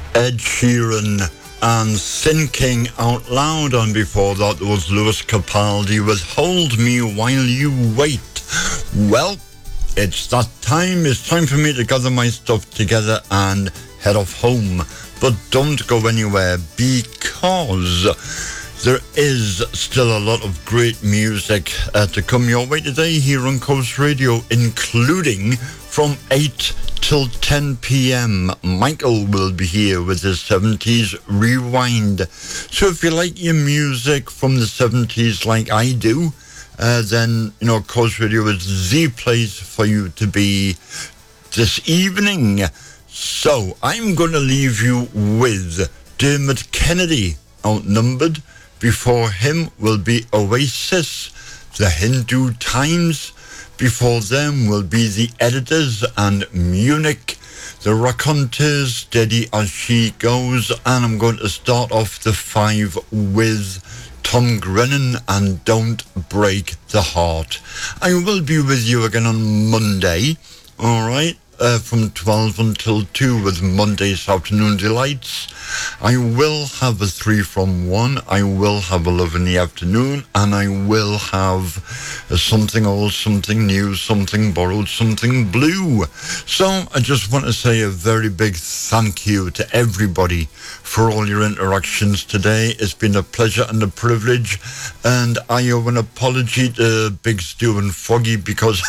Ed Sheeran and Thinking Out Loud, and before that there was Lewis Capaldi with Hold Me While You Wait. Well, it's that time. It's time for me to gather my stuff together and head off home. But don't go anywhere, because there is still a lot of great music to come your way today here on Coast Radio, including from 8 till 10 p.m. Michael will be here with his 70s Rewind. So if you like your music from the 70s like I do, then, you know, Coast Radio is the place for you to be this evening. So I'm going to leave you with Dermot Kennedy, Outnumbered. Before him will be Oasis, the Hindu Times. Before them will be the Editors and Munich, the Raconteurs, Steady as She Goes, and I'm going to start off the 5 with Tom Grennan and Don't Break the Heart. I will be with you again on Monday, all right, from 12 until 2 with Monday's Afternoon Delights. I will have a 3 from 1, I will have a Love in the Afternoon, and I will have something old, something new, something borrowed, something blue. So I just want to say a very big thank you to everybody for all your interactions today. It's been a pleasure and a privilege, and I owe an apology to Big Stu and Foggy because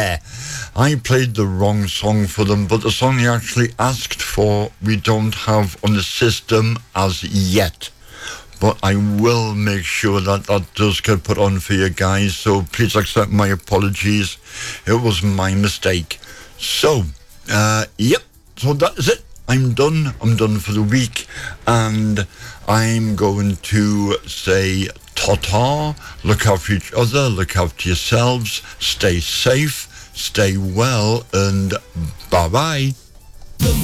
I played the wrong song for them, but the song they actually asked for we don't have on the system as yet. But I will make sure that that does get put on for you guys, so please accept my apologies. It was my mistake. So, yep, so that is it. I'm done for the week, and I'm going to say ta-ta, look after each other, look after yourselves, stay safe, stay well, and bye-bye.